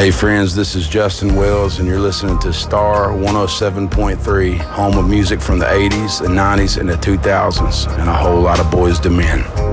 Hey friends, this is Justin Wells, and you're listening to Star 107.3, home of music from the 80s, the 90s, and the 2000s, and a whole lot of Boys to Men.